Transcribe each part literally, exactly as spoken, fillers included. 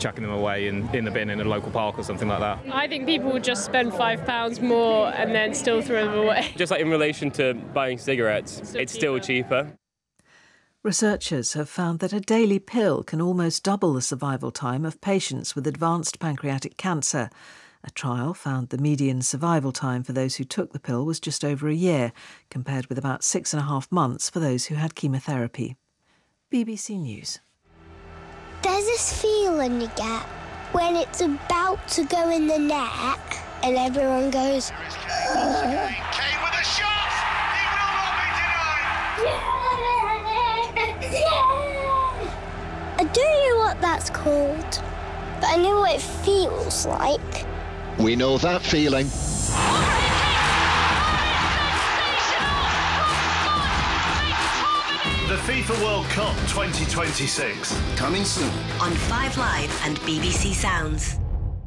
chucking them away in, in the bin in a local park or something like that. I think people would just spend five pounds more and then still throw them away. Just like in relation to buying cigarettes, Still it's cheaper. still cheaper. Researchers have found that a daily pill can almost double the survival time of patients with advanced pancreatic cancer. A trial found the median survival time for those who took the pill was just over a year, compared with about six and a half months for those who had chemotherapy. B B C News. There's this feeling you get when it's about to go in the net and everyone goes, Kane with a shot! He will not be denied! I don't know what that's called, but I know what it feels like. We know that feeling. The FIFA World Cup twenty twenty-six. Coming soon. On Five Live and B B C Sounds.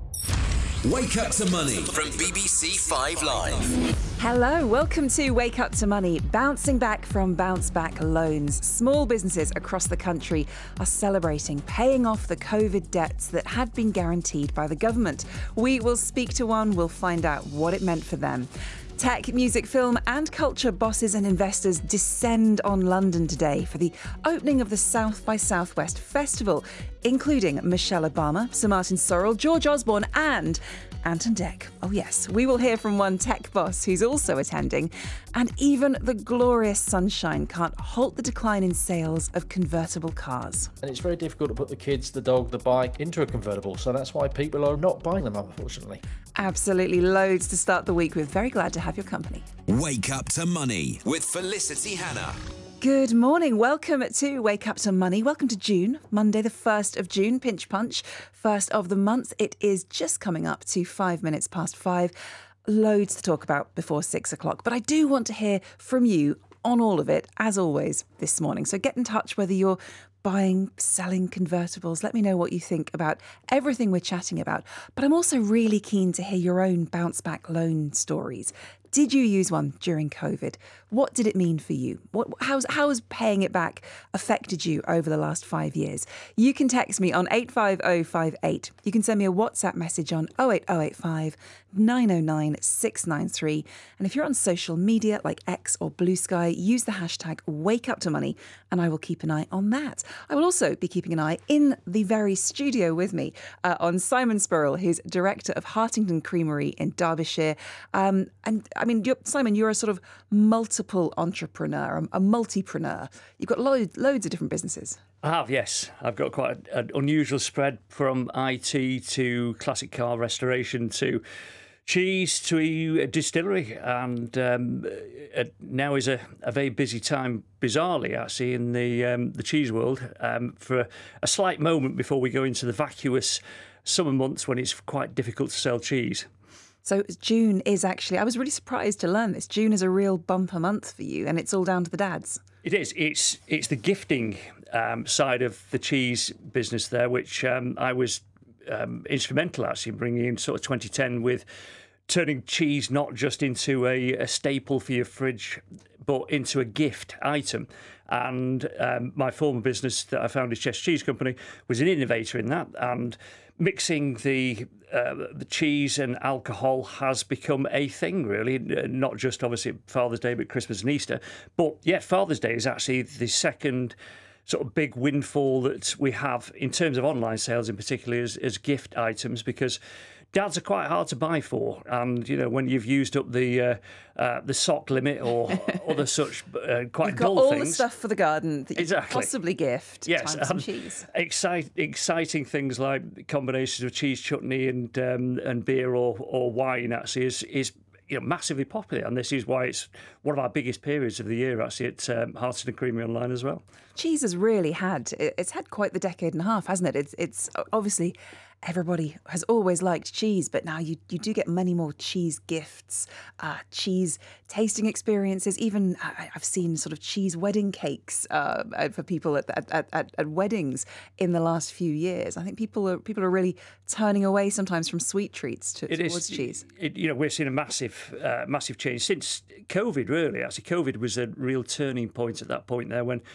Wake Up to Money from B B C Five Live. Hello, welcome to Wake Up to Money. Bouncing back from bounce back loans. Small businesses across the country are celebrating paying off the COVID debts that had been guaranteed by the government. We will speak to one, we'll find out what it meant for them. Tech, music, film and culture bosses and investors descend on London today for the opening of the South by Southwest Festival, including Michelle Obama, Sir Martin Sorrell, George Osborne and Anton Deck. Oh yes, we will hear from one tech boss who's also attending. And even the glorious sunshine can't halt the decline in sales of convertible cars. And it's very difficult to put the kids, the dog, the bike into a convertible. So that's why people are not buying them, unfortunately. Absolutely loads to start the week with. Very glad to have your company. Wake Up to Money with Felicity Hannah. Good morning. Welcome to Wake Up to Money. Welcome to June, Monday the first of June, pinch punch, first of the month. It is just coming up to five minutes past five. Loads to talk about before six o'clock. But I do want to hear from you on all of it, as always, this morning. So get in touch whether you're buying, selling convertibles. Let me know what you think about everything we're chatting about. But I'm also really keen to hear your own bounce back loan stories. Did you use one during COVID? What did it mean for you? What, how's, how has paying it back affected you over the last five years? You can text me on eight five oh five eight. You can send me a WhatsApp message on oh eight oh eight five nine oh nine six nine three. And if you're on social media like X or Blue Sky, use the hashtag WakeUpToMoney and I will keep an eye on that. I will also be keeping an eye in the very studio with me uh, on Simon Spurrell, who's director of Hartington Creamery in Derbyshire. Um, and I mean, you're, Simon, you're a sort of multiple entrepreneur, a, a multipreneur. You've got loads, loads of different businesses. I have, yes. I've got quite an unusual spread from I T to classic car restoration to cheese to a distillery, and um, uh, now is a, a very busy time, bizarrely, actually, in the um, the cheese world, um, for a, a slight moment before we go into the vacuous summer months when it's quite difficult to sell cheese. So June is actually, I was really surprised to learn this, June is a real bumper month for you, and it's all down to the dads. It is. It's it's the gifting um, side of the cheese business there, which um, I was um, instrumental, actually, in bringing in sort of twenty ten with turning cheese not just into a, a staple for your fridge, but into a gift item. And um, my former business that I founded, Chess Cheese Company, was an innovator in that. And mixing the uh, the cheese and alcohol has become a thing, really, not just obviously Father's Day, but Christmas and Easter. But yeah, Father's Day is actually the second sort of big windfall that we have in terms of online sales, in particular as, as gift items, because dads are quite hard to buy for, and you know when you've used up the uh, uh, the sock limit or other such uh, quite You've got dull all things. the stuff for the garden that you Exactly. could possibly gift. Yes, times some um, cheese. Excite, exciting things like combinations of cheese chutney and um, and beer or or wine actually is is. You know, massively popular, and this is why it's one of our biggest periods of the year, actually, at um, Hartington Creamery Online as well. Cheese has really had, it's had quite the decade and a half, hasn't it? It's it's obviously everybody has always liked cheese, but now you, you do get many more cheese gifts, uh, cheese tasting experiences. Even I, I've seen sort of cheese wedding cakes uh, for people at, at, at, at weddings in the last few years. I think people are people are really turning away sometimes from sweet treats to, it towards is, cheese. It, you know, we're seeing a massive, uh, massive change since COVID. Really, actually, COVID was a real turning point at that point there when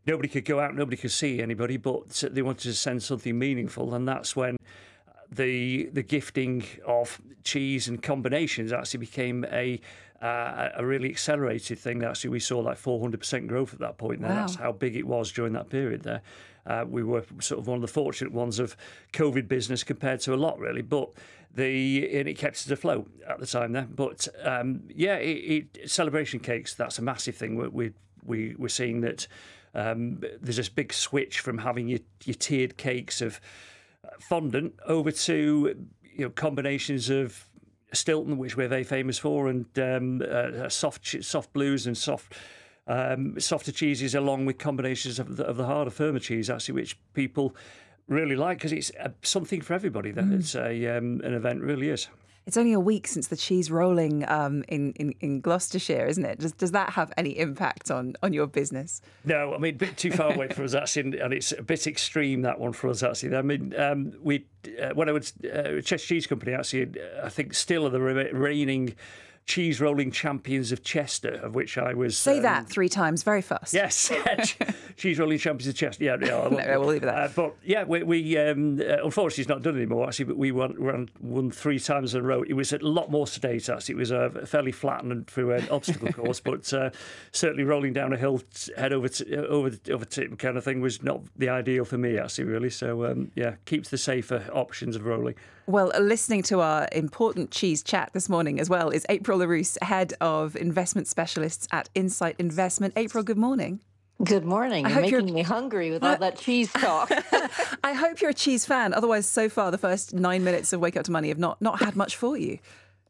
nobody could go out, nobody could see anybody, but they wanted to send something meaningful, and that's when the the gifting of cheese and combinations actually became a uh, a really accelerated thing. Actually, we saw like four hundred percent growth at that point. Now, Wow. that's how big it was during that period there. Uh, we were sort of one of the fortunate ones of COVID business compared to a lot, really. But the and it kept us afloat at the time there. But um, yeah, it, it, celebration cakes, that's a massive thing. We, we, we, we're seeing that um, there's this big switch from having your, your tiered cakes of fondant over to you know combinations of Stilton, which we're very famous for, and um, uh, soft soft blues and soft um, softer cheeses, along with combinations of the, of the harder, firmer cheese, actually, which people really like because it's uh, something for everybody. That Mm. it's a um, an event, really is. It's only a week since the cheese rolling um, in, in in Gloucestershire, isn't it? Does does that have any impact on on your business? No, I mean, a bit too far away for us, actually, and it's a bit extreme, that one, for us, actually. I mean, um, we uh, when I was uh, Chester Cheese Company, actually, I think still are the re- reigning cheese rolling champions of Chester, of which I was. Say um, that three times very fast. Yes, cheese rolling champions of Chester. Yeah, yeah. I No, we'll leave it at that. Uh, but yeah, we, we um, uh, unfortunately it's not done anymore. Actually, but we won, won, won three times in a row. It was a lot more sedate. Actually, it was a fairly flat and through an obstacle course, but uh, certainly rolling down a hill, t- head over to, over over to kind of thing was not the ideal for me, actually, really. So um, yeah, keeps the safer options of rolling. Well, listening to our important cheese chat this morning as well is April LaRousse, Head of Investment Specialists at Insight Investment. April, good morning. Good morning. I You're hope making you're- me hungry with all that cheese talk. I hope you're a cheese fan. Otherwise, so far, the first nine minutes of Wake Up to Money have not, not had much for you.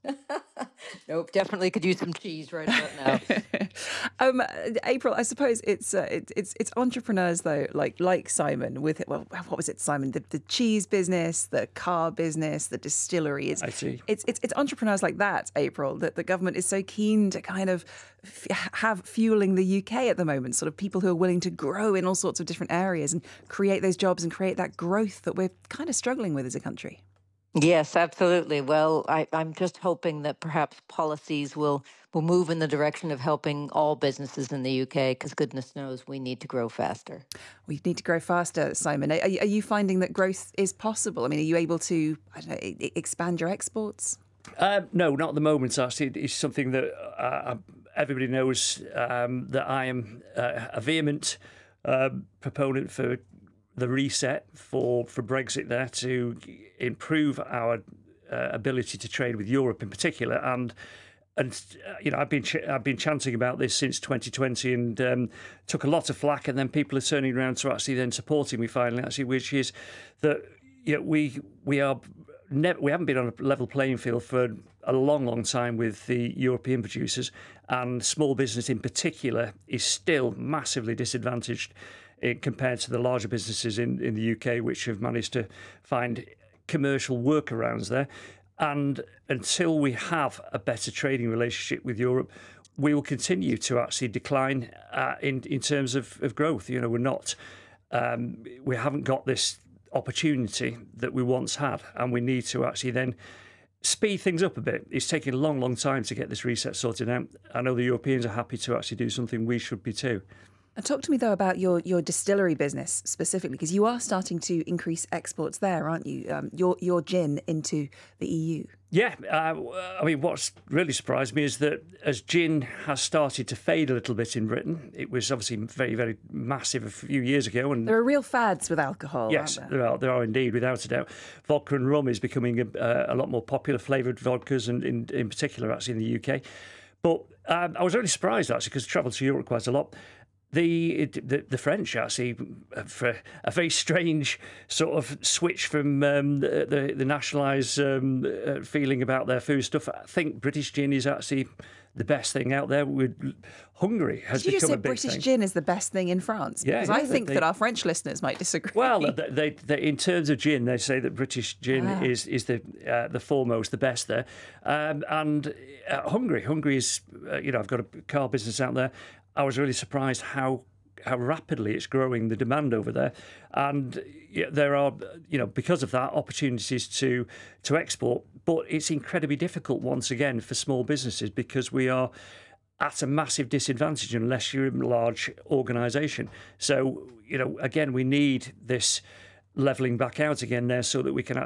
Nope, definitely could use some cheese right about now. um, April, I suppose it's uh, it, it's it's entrepreneurs though, like like Simon with well, what was it, Simon? The, the cheese business, the car business, the distillery. It's, I see. It's it's it's entrepreneurs like that, April, that the government is so keen to kind of f- have fueling the U K at the moment. Sort of people who are willing to grow in all sorts of different areas and create those jobs and create that growth that we're kind of struggling with as a country. Yes, absolutely. Well, I, I'm just hoping that perhaps policies will, will move in the direction of helping all businesses in the U K, because goodness knows we need to grow faster. We need to grow faster, Simon. Are, are you finding that growth is possible? I mean, are you able to I don't know, e- expand your exports? Um, no, not at the moment, actually. It's something that uh, everybody knows um, that I am uh, a vehement uh, proponent for the reset for, for Brexit there to improve our uh, ability to trade with Europe in particular. And and uh, you know I've been ch- I've been chanting about this since twenty twenty and um, took a lot of flack, and then people are turning around to actually then supporting me finally, actually, which is that you know, we we are never we haven't been on a level playing field for a long, long time with the European producers, and small business in particular is still massively disadvantaged compared to the larger businesses in, in the U K, which have managed to find commercial workarounds there. And until we have a better trading relationship with Europe, we will continue to actually decline uh, in in terms of, of growth. You know, we're not, um, we haven't got this opportunity that we once had, and we need to actually then speed things up a bit. It's taking a long, long time to get this reset sorted out. I know the Europeans are happy to actually do something. We should be too. And talk to me, though, about your, your distillery business specifically, because you are starting to increase exports there, aren't you? Um, your, your gin into the E U. Yeah, uh, I mean, what's really surprised me is that as gin has started to fade a little bit in Britain, it was obviously very, very massive a few years ago. And there are real fads with alcohol, yes, aren't there? there are, there are indeed, without a doubt. Vodka and rum is becoming a, a lot more popular, flavoured vodkas, and in, in particular, actually, in the U K. But um, I was really surprised, actually, because I travelled to Europe quite a lot. The, the the French actually, for a very strange sort of switch from um, the, the the nationalised um, uh, feeling about their food stuff. I think British gin is actually the best thing out there. With Hungary has Did you just become say a big British thing. gin is the best thing in France? Yeah, because yeah, I think they, that our French listeners might disagree. Well, they, they, they, in terms of gin, they say that British gin Ah. is is the uh, the foremost, the best there. Um, and uh, Hungary, Hungary is, uh, you know, I've got a car business out there. I was really surprised how how rapidly it's growing, the demand over there, and yeah, there are, you know, because of that, opportunities to to export. But it's incredibly difficult once again for small businesses because we are at a massive disadvantage unless you're a large organisation. So, you know, again, we need this levelling back out again there so that we can